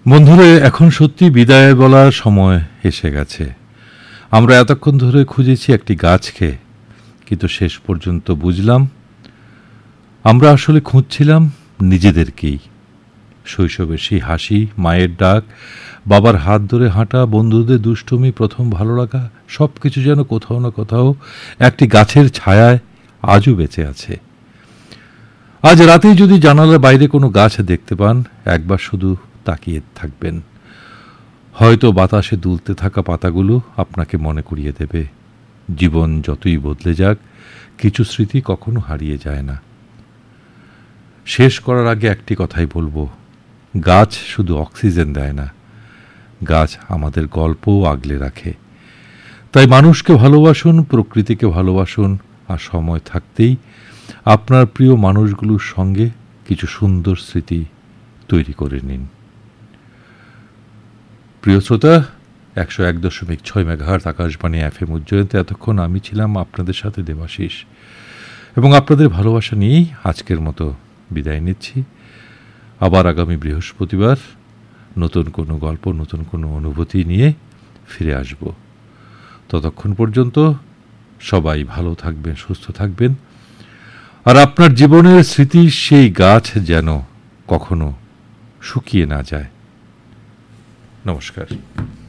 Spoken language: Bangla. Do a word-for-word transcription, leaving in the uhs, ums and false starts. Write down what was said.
বন্ধুরে, এখন সত্যি বিদায় বলার সময় এসে গেছে। আমরা এতক্ষণ ধরে খুঁজেছি একটি গাছকে, কিন্তু শেষ পর্যন্ত বুঝলাম আমরা আসলে খুঁজছিলাম নিজেদেরকেই। শৈশবের সেই হাসি, মায়ের ডাক, বাবার হাত ধরে হাঁটা, বন্ধুদের দুষ্টুমি, প্রথম ভালো লাগা, সব কিছু যেন কোথাও না কোথাও একটি গাছের ছায়ায় আজও বেঁচে আছে। আজ রাতেই যদি জানালার বাইরে কোনো গাছ দেখতে পান, একবার শুধু তাকিয়ে থাকবেন। হয়তো বাতাসে দুলতে থাকা পাতাগুলো আপনাকে মনে করিয়ে দেবে, জীবন যতই বদলে যাক, কিছু স্মৃতি কখনো হারিয়ে যায় না। শেষ করার আগে একটি কথাই বলবো, গাছ শুধু অক্সিজেন দেয় না, গাছ আমাদের গল্পও আগলে রাখে। তাই মানুষকে ভালোবাসুন, প্রকৃতিকে ভালোবাসুন, আর সময় থাকতেই আপনার প্রিয় মানুষগুলোর সঙ্গে কিছু সুন্দর স্মৃতি তৈরি করে নিন। প্রিয় শ্রোতা, একশো এক দশমিক ছয় মেগাহার্টজ আকাশবাণী এফ এম উজ্জয়িনীতে এতক্ষণ আমি ছিলাম আপনাদের সাথে দেবাশিস, এবং আপনাদের ভালোবাসা নিয়েই আজকের মতো বিদায় নিচ্ছি। আবার আগামী বৃহস্পতিবার নতুন কোনো গল্প, নতুন কোনো অনুভূতি নিয়ে ফিরে আসব। ততক্ষণ পর্যন্ত সবাই ভালো থাকবেন, সুস্থ থাকবেন, আর আপনার জীবনের স্মৃতির সেই গাছ যেন কখনো শুকিয়ে না যায়। নমস্কার।